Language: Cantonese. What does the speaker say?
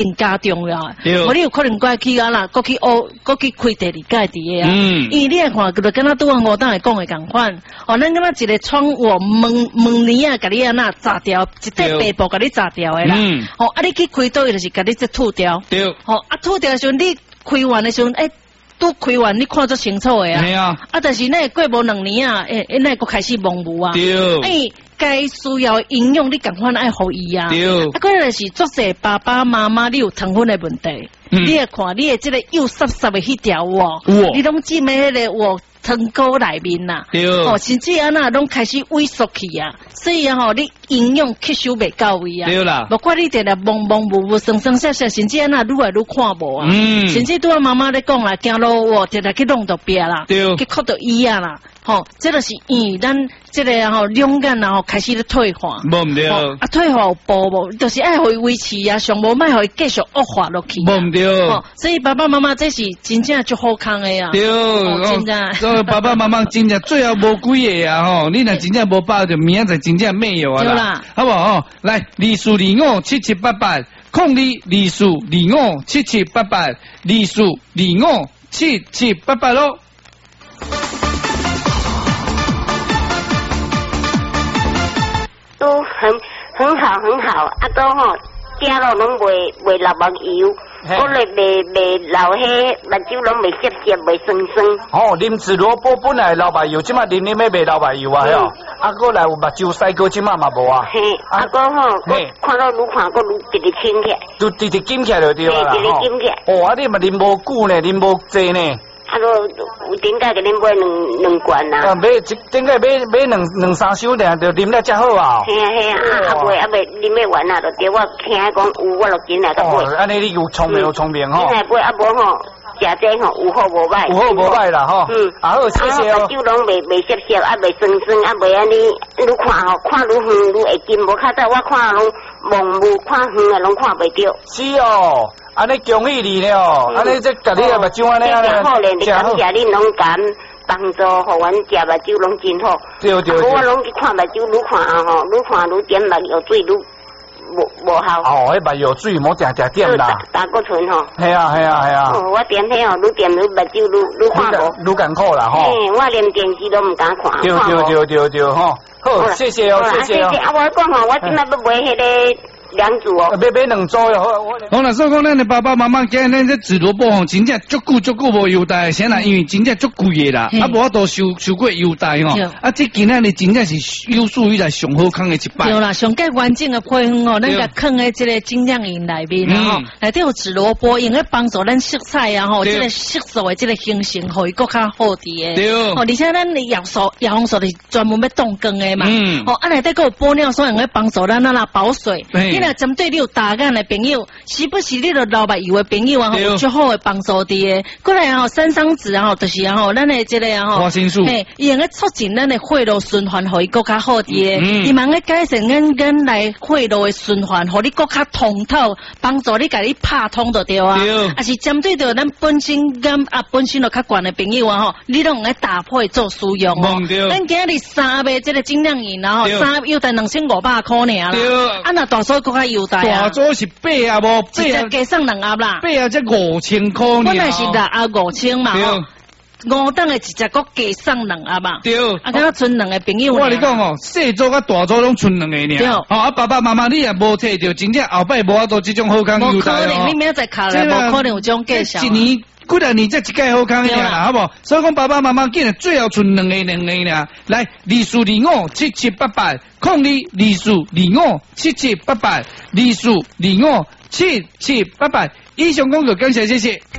更加重要。无你有可能过去啊啦，过去开第二届伫个啊。因为你来看，就敢若拄我当下讲的共款。哦，咱敢若一个窗户门帘啊，甲你安那炸掉，一块白布甲你炸掉的啦。哦，啊，你去开倒伊就是甲你这吐掉。对。哦，啊，吐掉的时候，你开完的时候，拄开完，你看足清楚的啊。系啊。啊，但是呢，过无2年啊，那个开始模糊啊。对。该需要营养，你赶快爱互伊啊。对。啊，可能是作势爸爸妈妈你有糖分的问题。你来看，你的这个幼湿湿的迄条你拢浸在迄个汤膏内面呐。对。哦，甚至安那拢开始萎缩去啊。所以啊，你营养吸收袂到位啊。对啦。包括你定定蒙蒙糊糊、生生涩涩，甚至安那愈来愈看无啊。甚至拄啊妈妈咧讲啦，走路定定去弄到壁啦，去磕到椅啊啦。吼，这就是因为咱这个两眼开始咧退化。无唔对。啊，退化有步无，就是爱互伊维持啊，上无卖互伊继续恶化落去。无唔对。所以爸爸妈妈这是真正足好康的啊。对。真正。所以爸爸妈妈真正最后无几个啊吼，你若真正无把就明仔载真正没有啊啦。对啦。好不好？来，24257788，02257788，02257788咯。 都很好，啊都吼，食了拢袂流目油，我咧袂流迄目睭拢袂涩涩，袂酸酸。 哦，啉紫萝卜本来流目油，即马啉要袂流目油啊，吼。啊，过来有目睭洗过，即马嘛无啊。嘿， 啊个吼，我看到愈看个愈直直清起来。 就直直紧起来就对啦。直直紧起来。哦，啊你嘛啉无久呢，啉无济呢。 啊，有顶届给恁买两罐啦。 啊，顶届买两三箱尔，就啉了才好啊。 嘿啊，啊袂啉袂完啊，就对我听讲有我就进来个买。 哦，安尼你有聪明吼。 进来买啊无吼，食这吼有好无歹。 有好无歹啦吼。啊好，谢谢哦。 酒拢袂涩涩，啊袂酸酸，啊袂安尼，愈看吼看愈远愈会近，无较早我看拢模糊，看远啊拢看袂着。 是哦。安尼恭喜你了，安尼这家己的目睭安尼安尼， 真好咧！你感谢恁拢敢帮助，互阮食目睭拢真好。对。我拢去看目睭，愈看吼，愈看愈点目药水愈无效。 哦，迄目药水莫定点啦。 胆固醇吼。 系啊。 我点迄吼，愈点愈目睭愈看无。 愈艰苦啦吼。 我连电视都唔敢看。 对吼。好，谢谢哦，谢谢。 啊，我讲吼，我今仔要买迄个。2组哦， 买2组哦。好啦，所以讲咱的爸爸妈妈今日这紫萝卜吼，真正足久无优待，先啦，因为真正足贵的啦，啊无法度收过优待吼。啊，这今日真正是有属于来上好康的一摆。 对啦，上介完整的配方哦，咱甲放在这个精酿饮内面吼，内底有紫萝卜，用来帮助咱色彩啊吼，这个色素的这个形成，互伊更较好啲的。对。哦，而且咱的药红素是专门要冻根的嘛。哦，啊内底还有玻尿酸，用来帮助咱那保水。那针对你有大眼的朋友，时不时你就流目油的朋友啊，有最好的帮助的。过来啊，山桑子啊，就是啊，咱的这个啊， 花青素， 伊用来促进咱的血路循环，互伊更加好的。伊忙个改善咱来血路的循环，互你更加通透，帮助你家己拍通就对啊。啊是针对着咱本身本身就较悬的朋友啊，吼，你拢用来搭配做使用哦。咱今日3杯这个精酿饮啊，吼，3优待2500块尔啦。啊那大数更加优待啊。 大组是8啊无 ，8啊加送2盒啦。 8啊才5000块呢。 本来是6盒5000嘛，5档的一只搁加送2盒嘛。对。啊，敢若剩2个朋友。 我跟你讲哦，小组甲大组拢剩2个尔。对。哦，啊爸爸妈妈你也无摕到，真正后摆无法度这种好康优待哦。 无可能，你明仔载卡了，无可能有这种介绍。 一年几啊年才一届好康尔啦，好不？所以讲爸爸妈妈今日最后剩2个尔。来，24257788，02257788，24257788。以上工作感谢，谢谢。